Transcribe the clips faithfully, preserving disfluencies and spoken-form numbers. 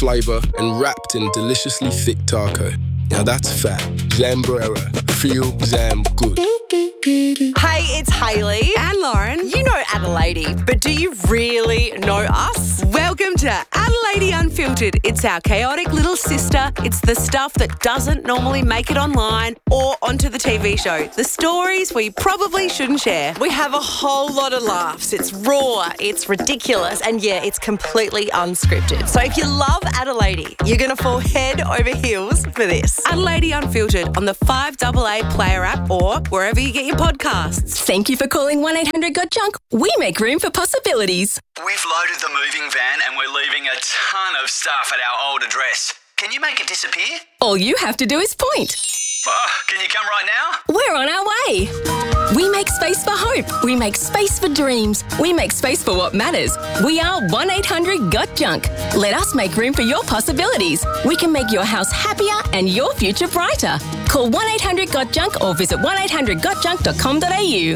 flavour and wrapped in deliciously thick taco. Now that's fat. Zambrera. Feel Zam good. Hey, it's Hayley and Lauren. You know Adelaide, but do you really know us? Welcome to Adelaide Unfiltered. It's our chaotic little sister. It's the stuff that doesn't normally make it online or onto the T V show. The stories we probably shouldn't share. We have a whole lot of laughs. It's raw, it's ridiculous, and yeah, it's completely unscripted. So if you love Adelaide, you're going to fall head over heels for this. Adelaide Unfiltered on the five A A Player app or wherever you get your podcasts. Thank you for calling one eight hundred got junk. We make room for possibilities. We've loaded the moving van and we're leaving a ton of stuff at our old address. Can you make it disappear? All you have to do is point. Oh, can you come right now? We're on our way. We make space for hope. We make space for dreams. We make space for what matters. We are one eight hundred got junk. Let us make room for your possibilities. We can make your house happier and your future brighter. Call one eight hundred got junk or visit one eight hundred got junk dot com dot a u.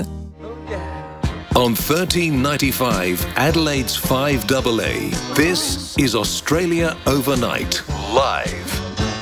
On thirteen ninety-five, Adelaide's five A A, this is Australia Overnight, live.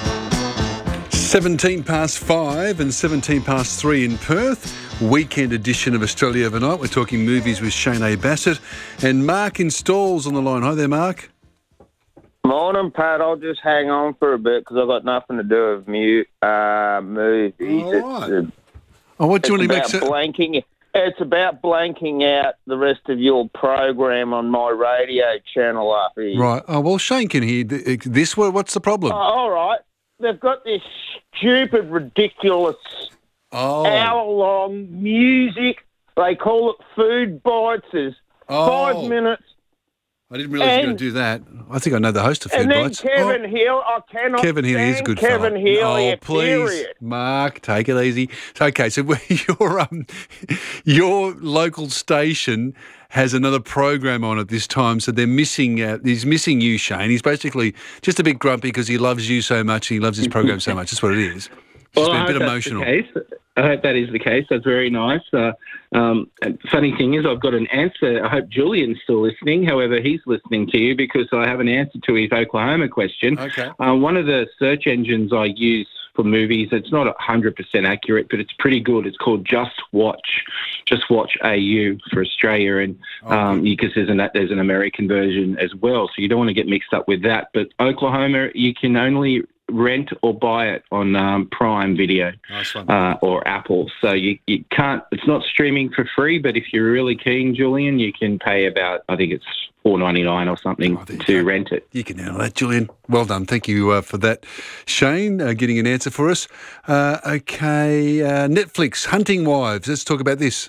seventeen past five and seventeen past three in Perth. Weekend edition of Australia Overnight. We're talking movies with Shane A. Bassett and Mark in Stalls on the line. Hi there, Mark. Morning, Pat. I'll just hang on for a bit because I've got nothing to do with mu- uh, movies. All right. It's, uh, oh, what do you want to make about sense? blanking. It's about blanking out the rest of your program on my radio channel up here. Right. Oh, well, Shane can hear th- this. What's the problem? Oh, all right. They've got this stupid, ridiculous Oh. hour-long music. They call it Food Bites. There's Oh. five minutes. I didn't realise you were going And- to do that. I think I know the host of Food And then Bites. Kevin Oh. Hill, I cannot Kevin Hill is a stand good Kevin fella. Hill, Oh, yeah, please, period. Mark, take it easy. So, okay, so your um, your local station has another program on at this time, so they're missing uh, he's missing you, Shane. He's basically just a bit grumpy because he loves you so much and he loves his program so much. That's what it is. It's Well, been I a bit hope emotional. that's the case. I hope that is the case. That's very nice. Uh, um, and funny thing is, I've got an answer. I hope Julian's still listening. However, he's listening to you because I have an answer to his Oklahoma question. Okay. Uh, one of the search engines I use for movies, it's not one hundred percent accurate, but it's pretty good. It's called Just Watch, Just Watch A U for Australia, and um, because there's an, there's an American version as well, so you don't want to get mixed up with that. But Oklahoma, you can only rent or buy it on um, Prime Video Nice one. uh, or Apple. So you, you can't, it's not streaming for free, but if you're really keen, Julian, you can pay about, I think it's four ninety-nine or something Oh, there you to go. rent it. You can handle that, Julian. Well done. Thank you uh, for that, Shane, uh, getting an answer for us. Uh, okay, uh, Netflix, Hunting Wives. Let's talk about this.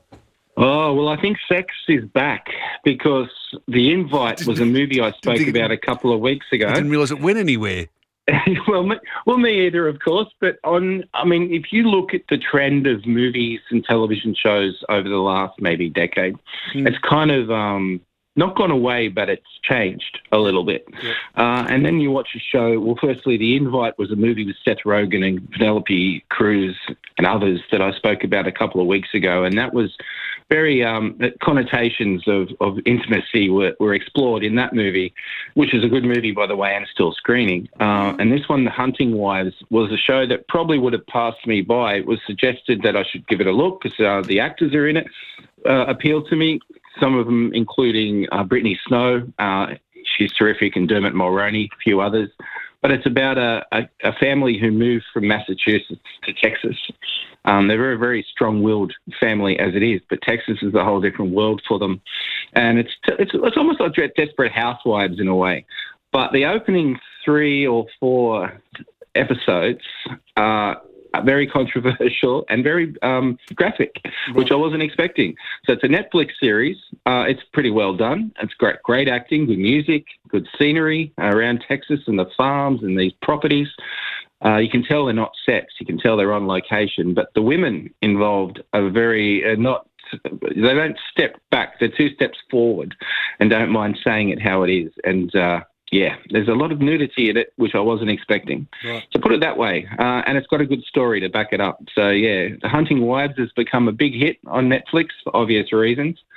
Oh, well, I think Sex is back because The Invite was a movie I spoke Didn't- about a couple of weeks ago. I didn't realise it went anywhere. well, me, well, me either, of course. But on, I mean, if you look at the trend of movies and television shows over the last maybe decade, Mm. it's kind of um, not gone away, but it's changed a little bit. Yep. Uh, and then you watch a show. Well, firstly, The Invite was a movie with Seth Rogen and Penelope Cruz and others that I spoke about a couple of weeks ago, and that was very um, the connotations of, of intimacy were, were explored in that movie, which is a good movie, by the way, and still screening. Uh, and this one, The Hunting Wives, was a show that probably would have passed me by. It was suggested that I should give it a look because uh, the actors are in it, uh, appealed to me, some of them including uh, Brittany Snow. Uh, she's terrific, and Dermot Mulroney, a few others. But it's about a, a, a family who moved from Massachusetts to Texas. Um, they're a very, very strong-willed family as it is, but Texas is a whole different world for them. And it's it's, it's almost like Desperate Housewives in a way. But the opening three or four episodes are very controversial and very um, graphic, which I wasn't expecting. So it's a Netflix series. Uh, it's pretty well done. It's great, great acting, good music, good scenery around Texas and the farms and these properties. Uh, you can tell they're not sets. You can tell they're on location. But the women involved are very uh, not. They don't step back. They're two steps forward, and don't mind saying it how it is. And uh, yeah, there's a lot of nudity in it, which I wasn't expecting. Right. So put it that way. Uh, and it's got a good story to back it up. So yeah, The Hunting Wives has become a big hit on Netflix for obvious reasons. Yep.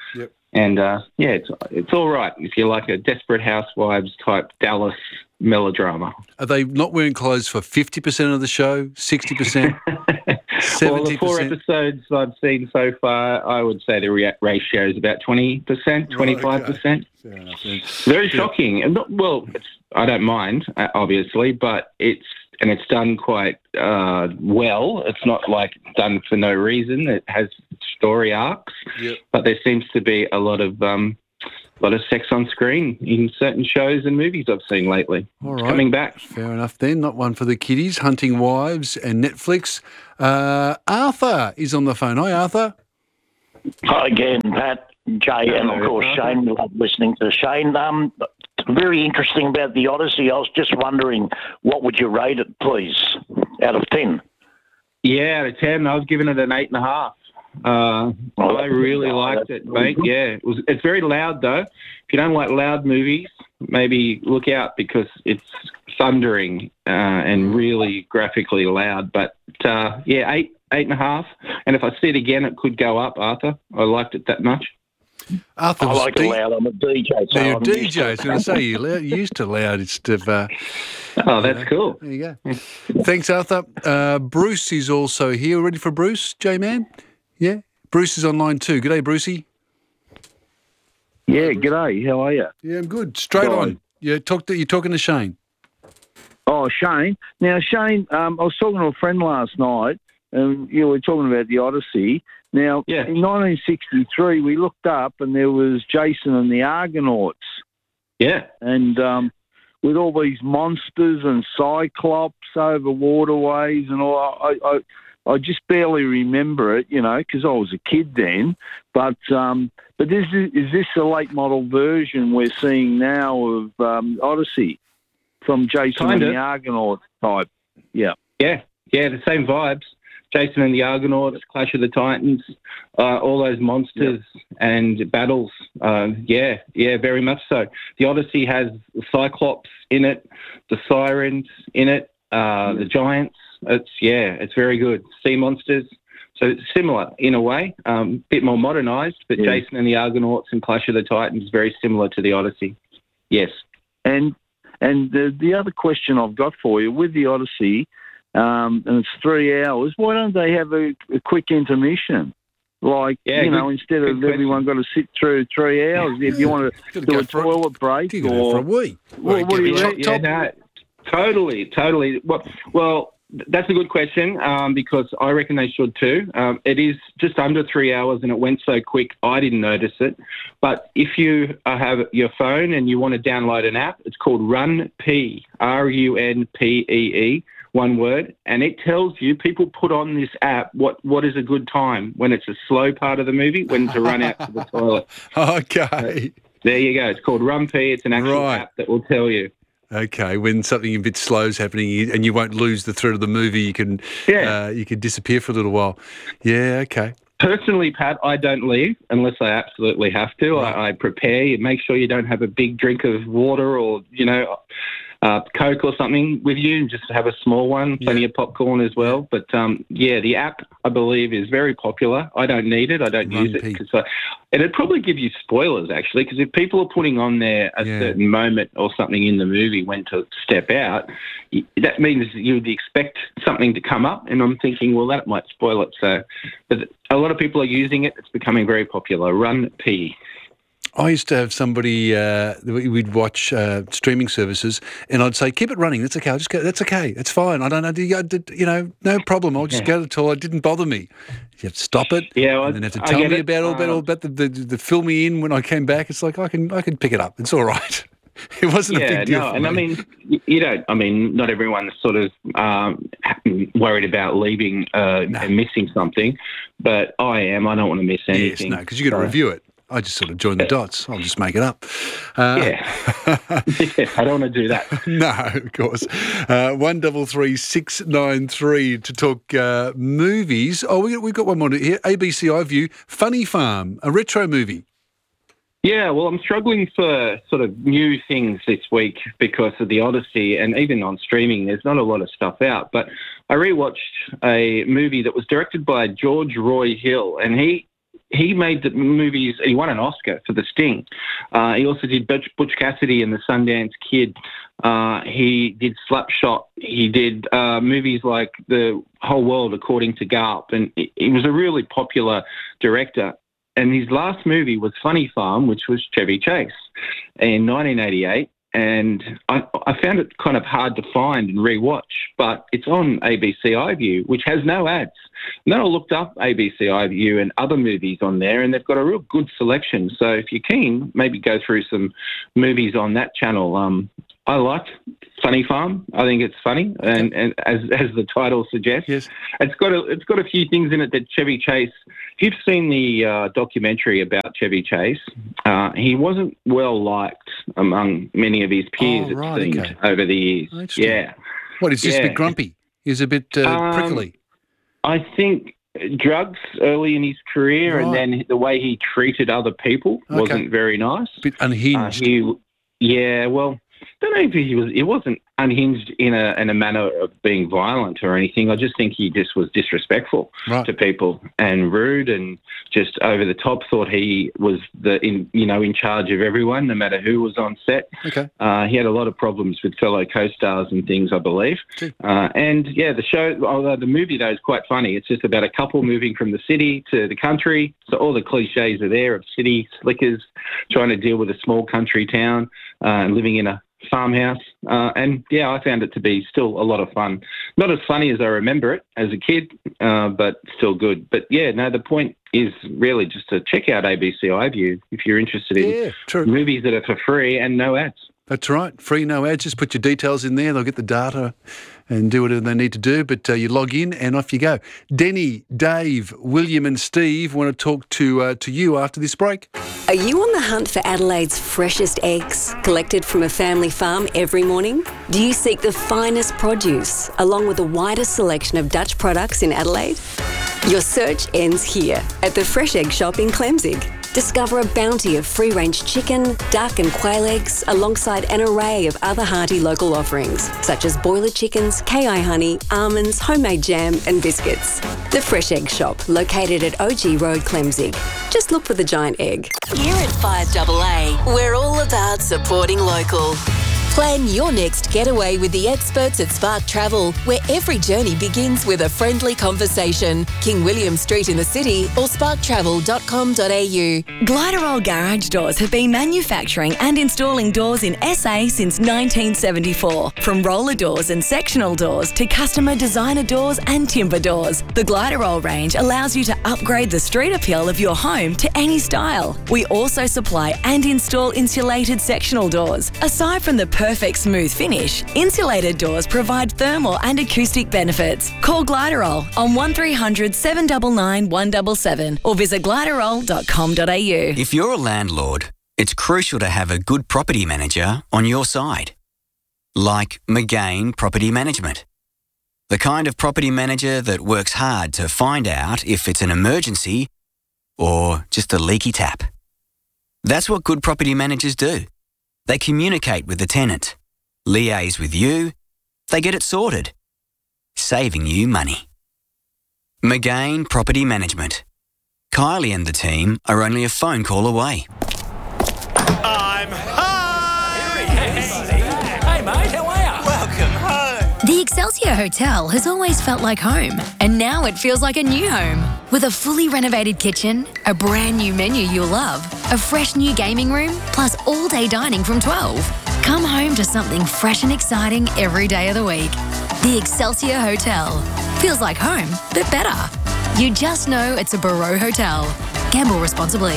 And, uh, yeah, it's it's all right if you like a Desperate Housewives type Dallas melodrama. Are they not wearing clothes for fifty percent of the show, sixty percent, seventy percent? Well, the four episodes I've seen so far, I would say the re- ratio is about twenty percent, twenty-five percent. Fair enough, then. Very shocking. And not, well, it's, I don't mind, uh, obviously, but it's and it's done quite uh, well. It's not like done for no reason. It has story arcs, Yep. but there seems to be a lot of um, a lot of sex on screen in certain shows and movies I've seen lately. All It's right. coming back. Fair enough then. Not one for the kiddies. Hunting Wives and Netflix. Uh, Arthur is on the phone. Hi, Arthur. Hi again, Pat, Jay, and of course Shane. Love listening to Shane. Um, very interesting about the Odyssey. I was just wondering, what would you rate it, please, out of ten? Yeah, out of ten, I was giving it an eight and a half. Uh, Oh, I really that's- liked that's it, mate. good. Yeah, it was. It's very loud though. If you don't like loud movies, maybe look out because it's thundering uh, and really graphically loud. But uh, yeah, eight, eight and a half. And if I see it again, it could go up. Arthur, I liked it that much. Arthur I was like D- it loud. I'm a D J. So So you're a I'm D used J. to I was going to say you're loud, used to loud. It's of, uh, Oh, that's cool. there you go. Thanks, Arthur. Uh, Bruce is also here. Ready for Bruce, J-Man? Yeah? Bruce is on line two. G'day, Brucey. Yeah, g'day. How are you? Yeah, I'm good. Straight Right. on. Yeah, talk to, you're talking to Shane. Oh, Shane. Now, Shane, um, I was talking to a friend last night, and you know, we were talking about the Odyssey. Now, Yeah. in nineteen sixty-three, we looked up, and there was Jason and the Argonauts, Yeah. and um, with all these monsters and cyclops over waterways and all, I, I, I just barely remember it, you know, because I was a kid then. But um, but this is, is this a late model version we're seeing now of um, Odyssey from Jason Kinda. and the Argonaut type? Yeah. Yeah, yeah, the same vibes. Jason and the Argonauts, Clash of the Titans, uh, all those monsters and battles. Uh, yeah, yeah, very much so. The Odyssey has the Cyclops in it, the Sirens in it, uh, the Giants. It's yeah, it's very good. Sea monsters. So it's similar in a way, a um, bit more modernised, but Yeah. Jason and the Argonauts and Clash of the Titans very similar to the Odyssey. Yes. And and the, the other question I've got for you, with the Odyssey, um, and it's three hours, why don't they have a, a quick intermission? Like, Yeah, you know, good- instead of good everyone got to sit through three hours, if you want to Gotta do go a for a- toilet break You can go for a or... wee. What, what do you Yeah, reckon? yeah, no, totally, totally. Well, well, that's a good question um, because I reckon they should too. Um, it is just under three hours and it went so quick I didn't notice it. But if you uh, have your phone and you want to download an app, it's called Run P, R U N P E E, one word, and it tells you, people put on this app what, what is a good time when it's a slow part of the movie, when to run out to the toilet. Okay. There you go. It's called Run P. It's an actual Right. app that will tell you. Okay, when something a bit slow is happening you- and you won't lose the thread of the movie, you can Yeah. uh, you can disappear for a little while. Yeah, okay. Personally, Pat, I don't leave unless I absolutely have to. Right. I, I prepare. You make sure you don't have a big drink of water or, you know, uh, Coke or something with you. Just have a small one, plenty Yeah. of popcorn as well. But, um, yeah, the app, I believe, is very popular. I don't need it. I don't Run use it. P. Cause I, and it'd probably give you spoilers, actually, because if people are putting on there a Yeah. certain moment or something in the movie when to step out, y- that means you would expect something to come up. And I'm thinking, well, that might spoil it. So but a lot of people are using it. It's becoming very popular. Run P. I used to have somebody, uh, we- we'd watch uh, streaming services and I'd say, keep it running. That's okay. I'll just go, that's okay. It's fine. I don't know. You you know, no problem. I'll just Yeah. go to the toilet. It didn't bother me. You have to stop it. Yeah, well, and then have to I tell get me it. about all about, all Uh, about the, the, the fill me in when I came back. It's like, I can, I can pick it up. It's all right. It wasn't a Yeah, big deal no, for and me. I mean, y- you don't. I mean, not everyone's sort of um, worried about leaving uh, No. and missing something, but I am. I don't want to miss Yes, anything. no, because you got to So, review it. I just sort of join the dots. I'll just make it up. Uh, Yeah, yeah, I don't want to do that. No, of course. Uh, one double three six nine three to talk uh, movies. Oh, we we've got one more here. A B C iView, Funny Farm, a retro movie. Yeah, well, I'm struggling for sort of new things this week because of the Odyssey, and even on streaming, there's not a lot of stuff out. But I rewatched a movie that was directed by George Roy Hill, and he he made the movies. He won an Oscar for The Sting. Uh, he also did Butch, Butch Cassidy and the Sundance Kid. Uh, he did Slapshot. He did uh, movies like The Whole World According to Garp. And he, he was a really popular director. And his last movie was Funny Farm, which was Chevy Chase in nineteen eighty-eight. And I, I found it kind of hard to find and rewatch, but it's on A B C iView, which has no ads. And then I looked up A B C iView and other movies on there, and they've got a real good selection. So if you're keen, maybe go through some movies on that channel. Um, I liked Funny Farm. I think it's funny, and, and as as the title suggests, yes. it's got a it's got a few things in it that Chevy Chase. If you've seen the uh, documentary about Chevy Chase, uh, he wasn't well liked among many of his peers. Oh, right, it seemed okay. over the years. Interesting. Yeah. What, he's just Yeah. a bit grumpy? He's a bit uh, Um, prickly? I think drugs early in his career, and Right. then the way he treated other people Okay. wasn't very nice. A bit unhinged. Uh, he, yeah, well, I don't know if he was. It wasn't unhinged in a in a manner of being violent or anything. I just think he just was disrespectful Right. to people and rude and just over the top. Thought he was the in you know in charge of everyone, no matter who was on set. Okay. Uh, he had a lot of problems with fellow co-stars and things, I believe. Uh, and yeah, the show, although the movie though is quite funny. It's just about a couple moving from the city to the country. So all the cliches are there of city slickers trying to deal with a small country town uh, and living in a farmhouse. Uh, and yeah, I found it to be still a lot of fun. Not as funny as I remember it as a kid, uh, but still good. But yeah, no, the point is really just to check out A B C iView if you're interested in Yeah, true. movies that are for free and no ads. That's right. Free, no ads. Just put your details in there. They'll get the data and do whatever they need to do. But uh, you log in and off you go. Denny, Dave, William and Steve want to talk to uh, to you after this break. Are you on the hunt for Adelaide's freshest eggs, collected from a family farm every morning? Do you seek the finest produce, along with the widest selection of Dutch products in Adelaide? Your search ends here, at the Fresh Egg Shop in Clemzig. Discover a bounty of free-range chicken, duck and quail eggs, alongside an array of other hearty local offerings, such as boiler chickens, K I honey, almonds, homemade jam and biscuits. The Fresh Egg Shop, located at O G Road, Clemzig. Just look for the giant egg. Here at five A A, we're all about supporting local. Plan your next getaway with the experts at Spark Travel, where every journey begins with a friendly conversation. King William Street in the city or spark travel dot com dot a u. Gliderol Garage Doors have been manufacturing and installing doors in S A since nineteen seventy-four. From roller doors and sectional doors to customer designer doors and timber doors, the Gliderol range allows you to upgrade the street appeal of your home to any style. We also supply and install insulated sectional doors. Aside from the perfect smooth finish, insulated doors provide thermal and acoustic benefits. Call Gliderol on one three hundred, seven nine nine, one seven seven or visit gliderol dot com dot a u. If you're a landlord, it's crucial to have a good property manager on your side. Like McGain Property Management. The kind of property manager that works hard to find out if it's an emergency or just a leaky tap. That's what good property managers do. They communicate with the tenant, liaise with you, they get it sorted, saving you money. McGain Property Management. Kylie and the team are only a phone call away. I'm home! Here he is. Hey, mate, how are you? Welcome home. The Excelsior Hotel has always felt like home, and now it feels like a new home. With a fully renovated kitchen, a brand new menu you'll love, a fresh new gaming room, plus all-day dining from twelve. Come home to something fresh and exciting every day of the week. The Excelsior Hotel. Feels like home, but better. You just know it's a Barreau Hotel. Gamble responsibly.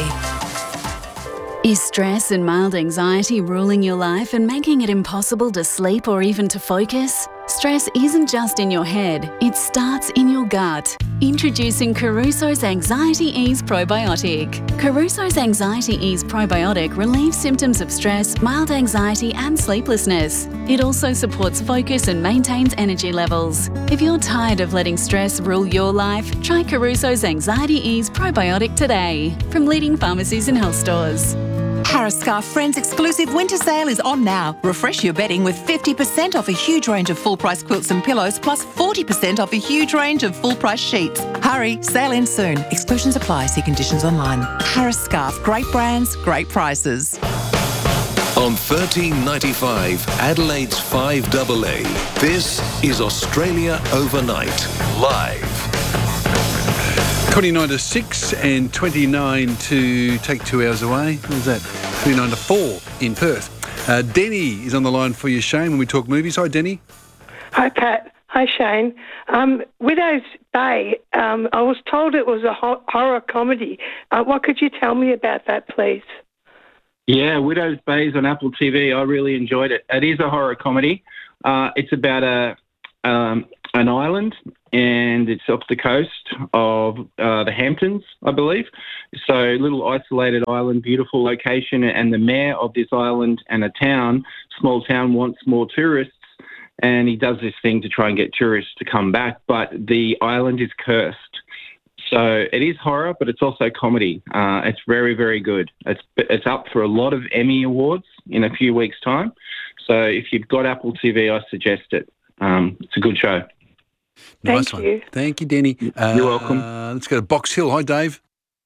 Is stress and mild anxiety ruling your life and making it impossible to sleep or even to focus? Stress isn't just in your head, it starts in your gut. Introducing Caruso's Anxiety Ease Probiotic. Caruso's Anxiety Ease Probiotic relieves symptoms of stress, mild anxiety and sleeplessness. It also supports focus and maintains energy levels. If you're tired of letting stress rule your life, try Caruso's Anxiety Ease Probiotic today from leading pharmacies and health stores. Parascarf Friends exclusive winter sale is on now. Refresh your bedding with fifty percent off a huge range of full-price quilts and pillows, plus forty percent off a huge range of full-price sheets. Hurry, sale ends soon. Exclusions apply. See conditions online. Parascarf, great brands, great prices. On thirteen ninety-five, Adelaide's five double A, this is Australia Overnight, live. twenty-nine to six and twenty-nine to take two hours away. What was that? twenty-nine to four in Perth. Uh, Denny is on the line for you, Shane, when we talk movies. Hi, Denny. Hi, Pat. Hi, Shane. Um, Widow's Bay, um, I was told it was a ho- horror comedy. Uh, what could you tell me about that, please? Yeah, Widow's Bay is on Apple T V. I really enjoyed it. It is a horror comedy. Uh, it's about a um, an island, and it's off the coast of uh, the Hamptons, I believe. So, little isolated island, beautiful location, and the mayor of this island and a town, small town, wants more tourists, and he does this thing to try and get tourists to come back, but the island is cursed. So it is horror, but it's also comedy. Uh, it's very, very good. It's it's up for a lot of Emmy Awards in a few weeks' time. So if you've got Apple T V, I suggest it. Um, it's a good show. Nice Thank one. you. Thank you, Denny. Uh, You're welcome. Let's go to Box Hill. Hi, Dave.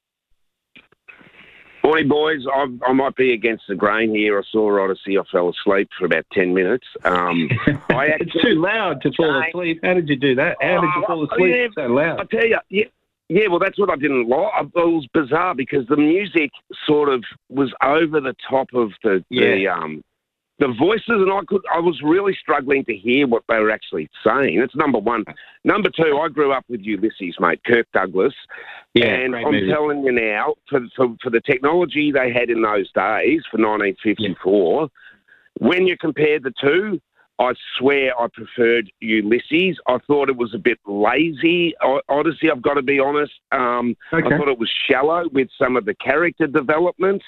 Morning, boys. I, I might be against the grain here. I saw Odyssey. I fell asleep for about ten minutes. Um, I actually, It's too loud to fall asleep. How did you do that? How did you fall Oh, asleep yeah, so loud? I tell you, yeah, yeah. Well, that's what I didn't like. It was bizarre because the music sort of was over the top of the the Yeah. um the voices, and I could I was really struggling to hear what they were actually saying. That's number one. Number two, I grew up with Ulysses, mate, Kirk Douglas, Yeah, and great I'm movie. telling you now, for, for for the technology they had in those days for nineteen fifty-four, when you compared the two, I swear I preferred Ulysses. I thought it was a bit lazy, O- Odyssey, I've got to be honest. Um, Okay. I thought it was shallow with some of the character development,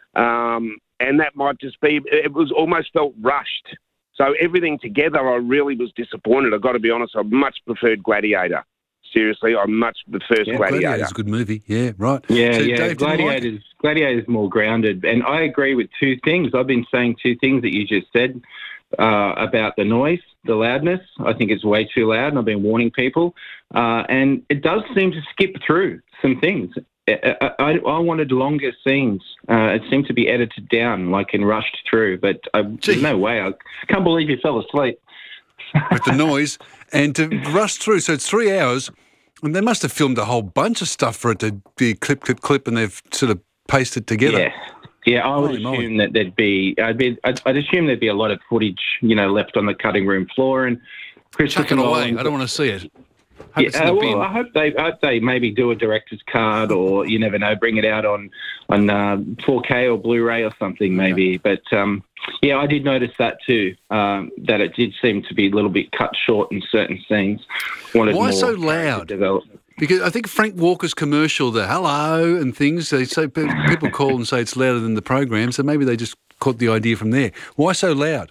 um, and that might just be, it was almost felt rushed. So everything together, I really was disappointed. I've got to be honest, I much preferred Gladiator. Seriously, I much prefer Yeah, Gladiator. Gladiator's a good movie. Yeah, right. Yeah, So yeah. Dave didn't like it? Gladiators, Gladiators more grounded, and I agree with two things. I've been saying two things that you just said uh, about the noise, the loudness. I think it's way too loud, and I've been warning people. Uh, and it does seem to skip through some things. I, I, I wanted longer scenes. Uh, it seemed to be edited down, like and rushed through. But I, there's no way. I can't believe you fell asleep. With the noise and to rush through. So it's three hours, and they must have filmed a whole bunch of stuff for it to be clip, clip, clip, and they've sort of pasted together. Yeah. Yeah, I would Holy moly. assume that there'd be, I'd be, I'd, I'd assume there'd be a lot of footage, you know, left on the cutting room floor, and Christopher Chuck it away. Nolan- I don't want to see it. Hope Yeah, it's in the uh, bin. well, I hope they, I hope they maybe do a director's cut, or you never know, bring it out on on uh, four K or Blu-ray or something, maybe. But um, yeah, I did notice that too. Um, that it did seem to be a little bit cut short in certain scenes. Wanted Why more so character loud? development. Because I think Frank Walker's commercial, the hello and things, they say people call and say it's louder than the program, so maybe they just caught the idea from there. Why so loud?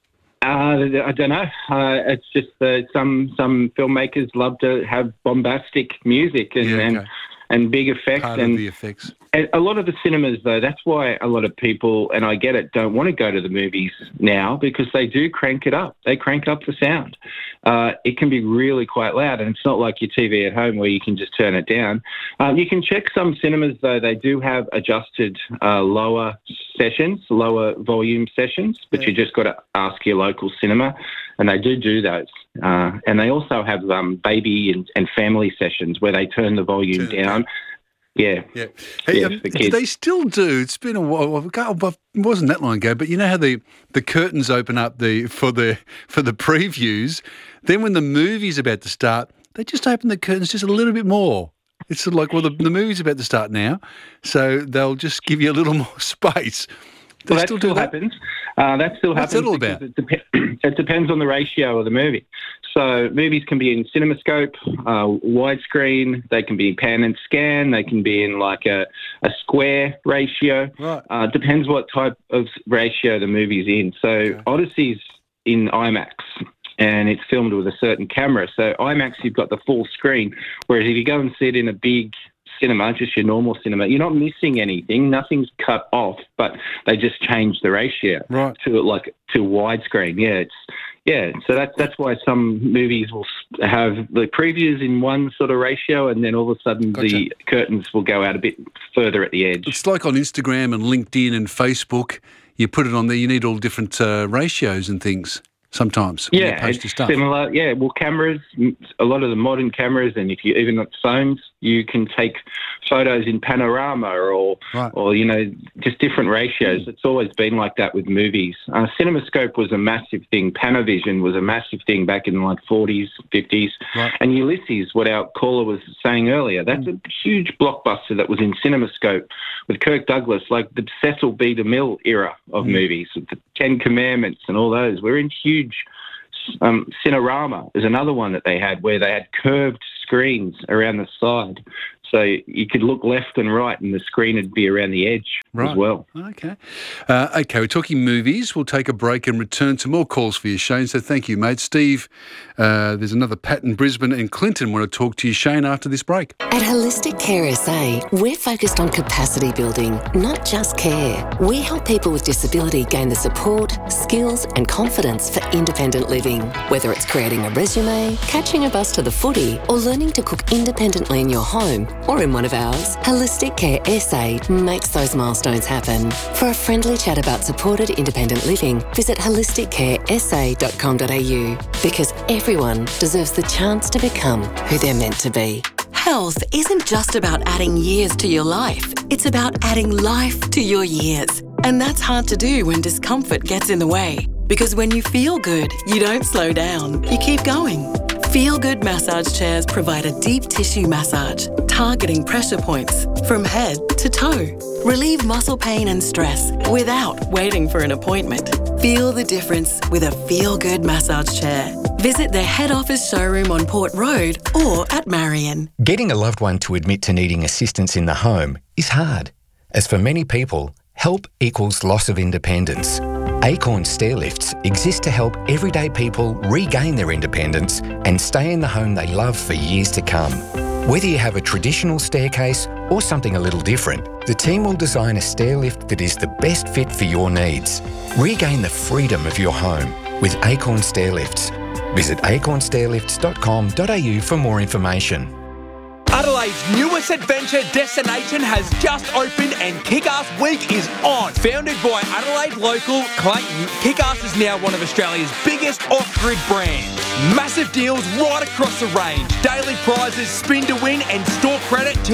Uh, I don't know. Uh, it's just that some some filmmakers love to have bombastic music and Yeah, okay. and, and big effects. Part and of the effects. And a lot of the cinemas, though, that's why a lot of people, and I get it, don't want to go to the movies now, because they do crank it up. They crank up the sound. Uh, it can be really quite loud, and it's not like your T V at home where you can just turn it down. Um, you can check some cinemas, though. They do have adjusted uh, lower sessions, lower volume sessions, but you just got to ask your local cinema, and they do do those. Uh, and they also have um, baby and, and family sessions where they turn the volume down. Yeah. Yeah. Hey, Yeah, um, for kids. they still do. It's been a while. I can't- It wasn't that long ago, but you know how the, the curtains open up the for the for the previews. Then when the movie's about to start, they just open the curtains just a little bit more. It's sort of like, well, the, the movie's about to start now, so they'll just give you a little more space. They Well, that still still, do that? happens. Uh, that still What's happens. that all because about? It, dep- it depends on the ratio of the movie. So movies can be in CinemaScope, uh, widescreen. They can be pan and scan. They can be in like a, a square ratio. Right. Uh, depends what type of ratio the movie's in. So Okay. Odyssey's in IMAX, and it's filmed with a certain camera. So IMAX, you've got the full screen. Whereas if you go and see it in a big cinema, just your normal cinema. You're not missing anything. Nothing's cut off, but they just changed the ratio right. to like to widescreen. Yeah, it's yeah. So that's that's why some movies will have the previews in one sort of ratio, and then all of a sudden Gotcha. the curtains will go out a bit further at the edge. It's like on Instagram and LinkedIn and Facebook. You put it on there. You need all different uh, ratios and things. Sometimes, when you Yeah, post it's your stuff. similar. Yeah, well, cameras, a lot of the modern cameras, and if you even on phones, you can take photos in panorama or, right. or you know, just different ratios. It's always been like that with movies. Uh, CinemaScope was a massive thing. Panavision was a massive thing back in the like forties, fifties. Right. And Ulysses, what our caller was saying earlier, that's a huge blockbuster that was in CinemaScope with Kirk Douglas, like the Cecil B. DeMille era of Mm. movies, with the Ten Commandments and all those. We're in huge. Um, Cinerama is another one that they had where they had curved screens around the side. So you could look left and right and the screen would be around the edge Right. as well. Okay. Uh, okay, we're talking movies. We'll take a break and return to more calls for you, Shane. So thank you, mate. Steve, uh, there's another Pat in Brisbane and Clinton want to talk to you, Shane, after this break. At Holistic Care S A, we're focused on capacity building, not just care. We help people with disability gain the support, skills and confidence for independent living. Whether it's creating a resume, catching a bus to the footy, or learning to cook independently in your home or in one of ours, Holistic Care S A makes those milestones happen. For a friendly chat about supported independent living, visit holistic care s a dot com dot a u because everyone deserves the chance to become who they're meant to be. Health isn't just about adding years to your life. It's about adding life to your years. And that's hard to do when discomfort gets in the way. Because when you feel good, you don't slow down. You keep going. Feel Good massage chairs provide a deep tissue massage, targeting pressure points from head to toe. Relieve muscle pain and stress without waiting for an appointment. Feel the difference with a Feel Good massage chair. Visit their head office showroom on Port Road or at Marion. Getting a loved one to admit to needing assistance in the home is hard, as for many people, help equals loss of independence. Acorn Stairlifts exist to help everyday people regain their independence and stay in the home they love for years to come. Whether you have a traditional staircase or something a little different, the team will design a stairlift that is the best fit for your needs. Regain the freedom of your home with Acorn Stairlifts. Visit acorn stairlifts dot com dot a u for more information. Adelaide's newest adventure destination has just opened and Kick-Ass Week is on. Founded by Adelaide local Clayton, Kick-Ass is now one of Australia's biggest off-grid brands. Massive deals right across the range. Daily prizes, spin to win and store credit to